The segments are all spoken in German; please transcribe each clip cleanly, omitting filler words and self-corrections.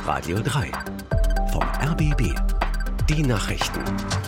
Radio 3 vom RBB. Die Nachrichten.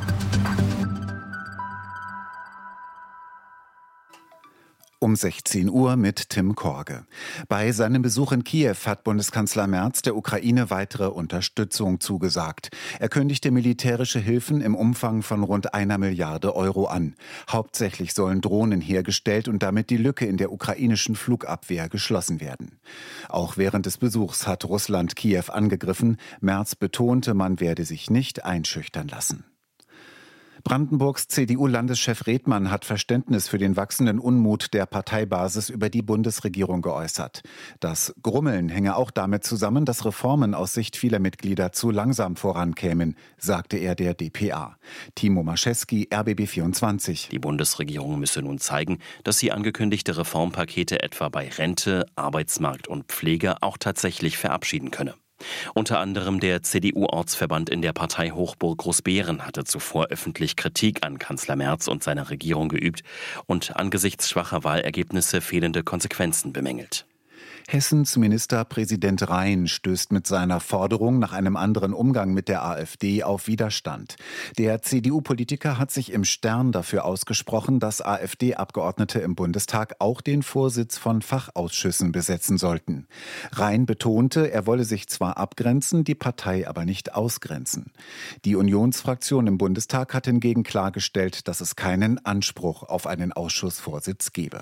Um 16 Uhr mit Tim Korge. Bei seinem Besuch in Kiew hat Bundeskanzler Merz der Ukraine weitere Unterstützung zugesagt. Er kündigte militärische Hilfen im Umfang von rund 1 Milliarde Euro an. Hauptsächlich sollen Drohnen hergestellt und damit die Lücke in der ukrainischen Flugabwehr geschlossen werden. Auch während des Besuchs hat Russland Kiew angegriffen. Merz betonte, man werde sich nicht einschüchtern lassen. Brandenburgs CDU-Landeschef Redmann hat Verständnis für den wachsenden Unmut der Parteibasis über die Bundesregierung geäußert. Das Grummeln hänge auch damit zusammen, dass Reformen aus Sicht vieler Mitglieder zu langsam vorankämen, sagte er der dpa. Timo Mascheski, RBB 24. Die Bundesregierung müsse nun zeigen, dass sie angekündigte Reformpakete etwa bei Rente, Arbeitsmarkt und Pflege auch tatsächlich verabschieden könne. Unter anderem der CDU-Ortsverband in der Partei Hochburg Großbeeren hatte zuvor öffentlich Kritik an Kanzler Merz und seiner Regierung geübt und angesichts schwacher Wahlergebnisse fehlende Konsequenzen bemängelt. Hessens Ministerpräsident Rhein stößt mit seiner Forderung nach einem anderen Umgang mit der AfD auf Widerstand. Der CDU-Politiker hat sich im Stern dafür ausgesprochen, dass AfD-Abgeordnete im Bundestag auch den Vorsitz von Fachausschüssen besetzen sollten. Rhein betonte, er wolle sich zwar abgrenzen, die Partei aber nicht ausgrenzen. Die Unionsfraktion im Bundestag hat hingegen klargestellt, dass es keinen Anspruch auf einen Ausschussvorsitz gebe.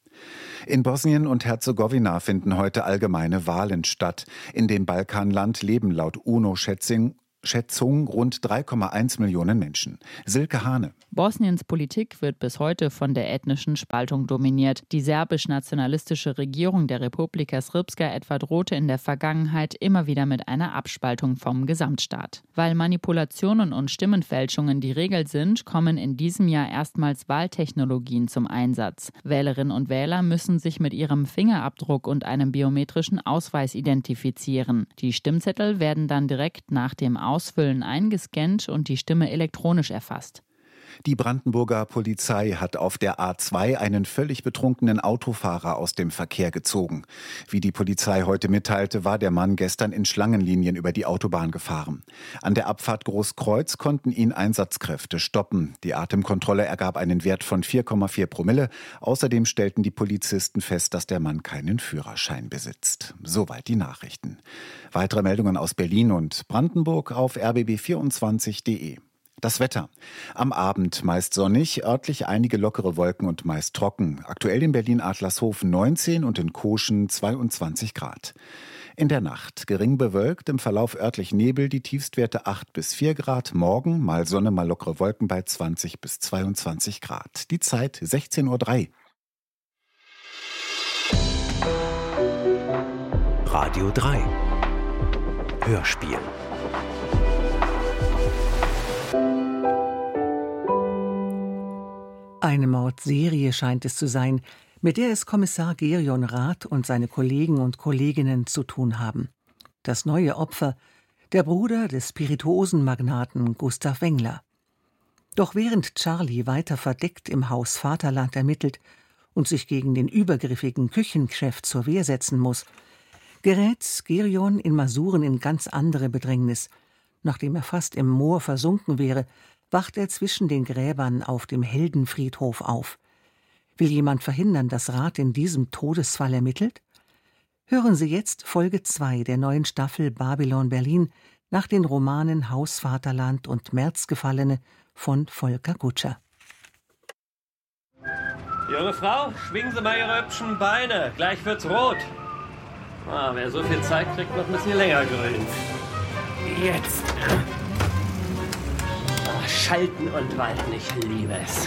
In Bosnien und Herzegowina finden heute allgemeine Wahlen statt. In dem Balkanland leben laut UNO-Schätzung rund 3,1 Millionen Menschen. Silke Hane. Bosniens Politik wird bis heute von der ethnischen Spaltung dominiert. Die serbisch-nationalistische Regierung der Republika Srpska etwa drohte in der Vergangenheit immer wieder mit einer Abspaltung vom Gesamtstaat. Weil Manipulationen und Stimmenfälschungen die Regel sind, kommen in diesem Jahr erstmals Wahltechnologien zum Einsatz. Wählerinnen und Wähler müssen sich mit ihrem Fingerabdruck und einem biometrischen Ausweis identifizieren. Die Stimmzettel werden dann direkt nach dem Ausfüllen eingescannt und die Stimme elektronisch erfasst. Die Brandenburger Polizei hat auf der A2 einen völlig betrunkenen Autofahrer aus dem Verkehr gezogen. Wie die Polizei heute mitteilte, war der Mann gestern in Schlangenlinien über die Autobahn gefahren. An der Abfahrt Großkreuz konnten ihn Einsatzkräfte stoppen. Die Atemkontrolle ergab einen Wert von 4,4 Promille. Außerdem stellten die Polizisten fest, dass der Mann keinen Führerschein besitzt. Soweit die Nachrichten. Weitere Meldungen aus Berlin und Brandenburg auf rbb24.de. Das Wetter. Am Abend meist sonnig, örtlich einige lockere Wolken und meist trocken. Aktuell in Berlin-Adlershof 19 und in Koschen 22 Grad. In der Nacht gering bewölkt, im Verlauf örtlich Nebel, die Tiefstwerte 8 bis 4 Grad. Morgen mal Sonne, mal lockere Wolken bei 20 bis 22 Grad. Die Zeit 16:03 Uhr. Radio 3 Hörspiel. Eine Mordserie scheint es zu sein, mit der es Kommissar Gerion Rath und seine Kollegen und Kolleginnen zu tun haben. Das neue Opfer, der Bruder des Spirituosenmagnaten Gustav Wengler. Doch während Charlie weiter verdeckt im Haus Vaterland ermittelt und sich gegen den übergriffigen Küchenchef zur Wehr setzen muss, gerät Gerion in Masuren in ganz andere Bedrängnis. Nachdem er fast im Moor versunken wäre, wacht er zwischen den Gräbern auf dem Heldenfriedhof auf. Will jemand verhindern, dass Rath in diesem Todesfall ermittelt? Hören Sie jetzt Folge 2 der neuen Staffel Babylon Berlin nach den Romanen Haus Vaterland und Märzgefallene von Volker Kutscher. Junge Frau, schwingen Sie mal Ihre hübschen Beine, gleich wird's rot. Wer so viel Zeit kriegt, noch ein bisschen länger grün. Jetzt. Schalten und walten, ich liebe es.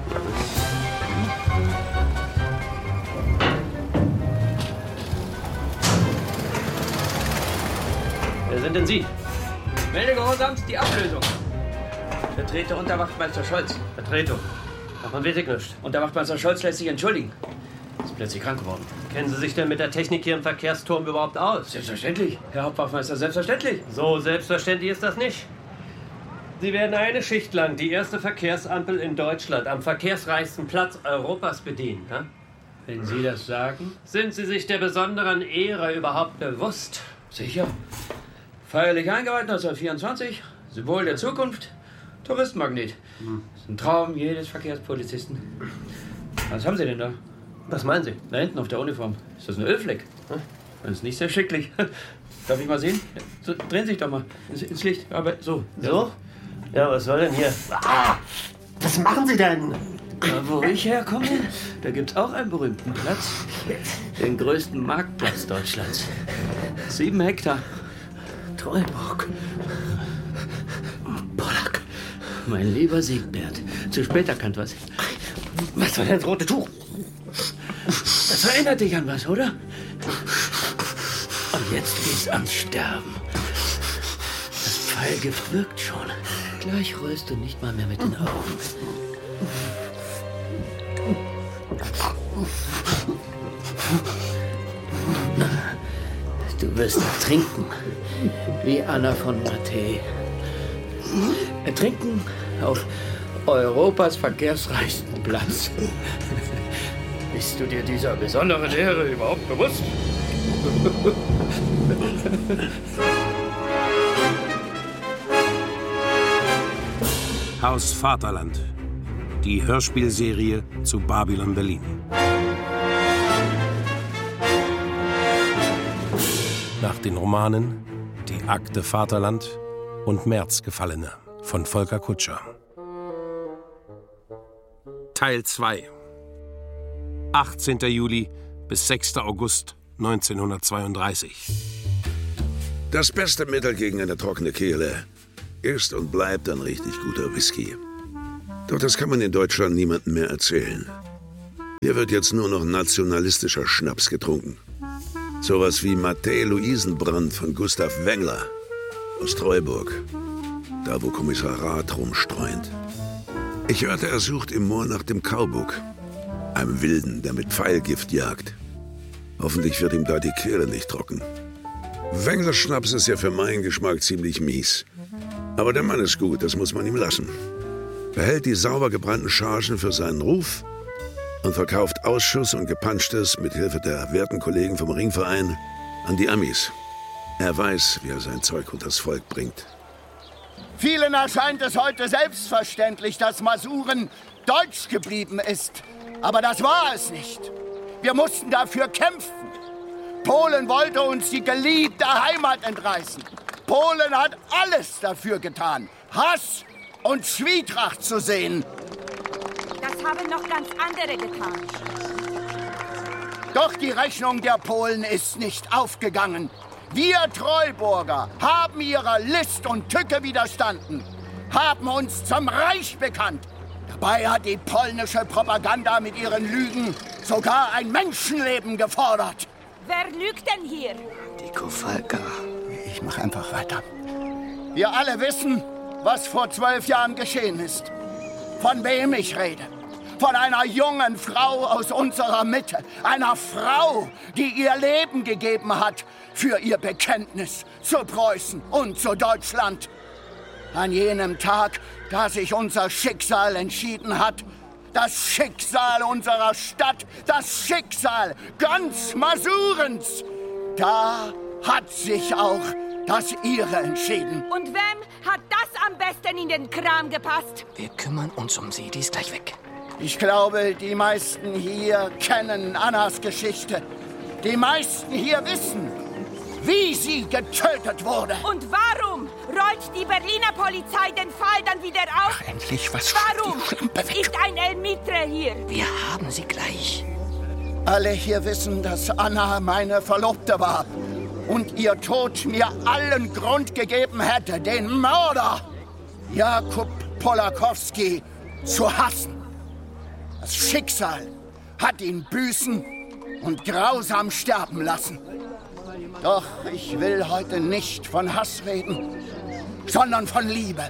Wer sind denn Sie? Melde gehorsams die Ablösung. Vertreter Unterwachtmeister Scholz. Vertretung. Davon weiß ich nichts. Unterwachtmeister Scholz lässt sich entschuldigen. Ist plötzlich krank geworden. Kennen Sie sich denn mit der Technik hier im Verkehrsturm überhaupt aus? Selbstverständlich, Herr Hauptwachtmeister, selbstverständlich. So selbstverständlich ist das nicht. Sie werden eine Schicht lang die erste Verkehrsampel in Deutschland am verkehrsreichsten Platz Europas bedienen. Ja? Wenn Sie das sagen. Sind Sie sich der besonderen Ehre überhaupt bewusst? Sicher. Feierlich eingeweiht 1924, Symbol der Zukunft, Touristenmagnet. Das ist ein Traum jedes Verkehrspolizisten. Was haben Sie denn da? Was meinen Sie? Da hinten auf der Uniform. Ist das ein Ölfleck? Das ist nicht sehr schicklich. Darf ich mal sehen? So, drehen Sie sich doch mal ins Licht. Aber so. So? Ja, was soll denn hier? Was machen Sie denn? Da, wo ich herkomme, da gibt's auch einen berühmten Platz. Den größten Marktplatz Deutschlands. 7 Hektar. Treuburg. Pollack. Mein lieber Siegbert. Zu spät erkannt, was? Was soll denn das rote Tuch? Das erinnert dich an was, oder? Und jetzt geht's ans Sterben. Das Pfeilgift wirkt schon. Gleich rollst du nicht mal mehr mit den Augen. Du wirst ertrinken, wie Anna von Matthä. Ertrinken auf Europas verkehrsreichsten Platz. Bist du dir dieser besonderen Ehre überhaupt bewusst? Haus Vaterland. Die Hörspielserie zu Babylon Berlin. Nach den Romanen Die Akte Vaterland und Märzgefallene von Volker Kutscher. Teil 2. 18. Juli bis 6. August 1932. Das beste Mittel gegen eine trockene Kehle ist und bleibt ein richtig guter Whisky. Doch das kann man in Deutschland niemandem mehr erzählen. Hier wird jetzt nur noch nationalistischer Schnaps getrunken. Sowas wie Matthä Luisenbrand von Gustav Wengler aus Treuburg. Da, wo Kommissar Rath rumstreunt. Ich hörte, er sucht im Moor nach dem Kaubuck. Einem Wilden, der mit Pfeilgift jagt. Hoffentlich wird ihm da die Kehle nicht trocken. Wenglers Schnaps ist ja für meinen Geschmack ziemlich mies. Aber der Mann ist gut, das muss man ihm lassen. Behält die sauber gebrannten Chargen für seinen Ruf und verkauft Ausschuss und Gepanschtes mit Hilfe der werten Kollegen vom Ringverein an die Amis. Er weiß, wie er sein Zeug unters Volk bringt. Vielen erscheint es heute selbstverständlich, dass Masuren deutsch geblieben ist. Aber das war es nicht. Wir mussten dafür kämpfen. Polen wollte uns die geliebte Heimat entreißen. Polen hat alles dafür getan, Hass und Zwietracht zu sehen. Das haben noch ganz andere getan. Doch die Rechnung der Polen ist nicht aufgegangen. Wir Treuburger haben ihrer List und Tücke widerstanden, haben uns zum Reich bekannt. Dabei hat die polnische Propaganda mit ihren Lügen sogar ein Menschenleben gefordert. Wer lügt denn hier? Die Kowalka. Ich mach einfach weiter. Wir alle wissen, was vor 12 Jahren geschehen ist. Von wem ich rede. Von einer jungen Frau aus unserer Mitte. Einer Frau, die ihr Leben gegeben hat für ihr Bekenntnis zu Preußen und zu Deutschland. An jenem Tag, da sich unser Schicksal entschieden hat, das Schicksal unserer Stadt, das Schicksal ganz Masurens, da hat sich auch das ihre entschieden. Und wem hat das am besten in den Kram gepasst? Wir kümmern uns um sie, die ist gleich weg. Ich glaube, die meisten hier kennen Annas Geschichte. Die meisten hier wissen, wie sie getötet wurde. Und warum rollt die Berliner Polizei den Fall dann wieder auf? Ach, endlich, was warum ist ein Elmitre hier? Wir haben sie gleich. Alle hier wissen, dass Anna meine Verlobte war. Und ihr Tod mir allen Grund gegeben hätte, den Mörder Jakub Polakowski zu hassen. Das Schicksal hat ihn büßen und grausam sterben lassen. Doch ich will heute nicht von Hass reden, sondern von Liebe.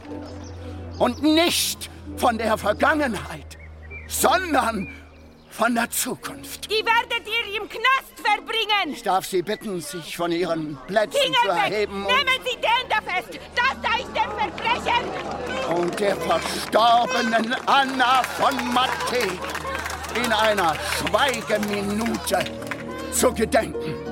Und nicht von der Vergangenheit, sondern von der Zukunft. Die werdet ihr im Knast verbringen. Ich darf Sie bitten, sich von Ihren Plätzen Finger zu erheben. Nehmen Sie den da fest. Das da ist der Verbrecher. Und der verstorbenen Anna von Matthä in einer Schweigeminute zu gedenken.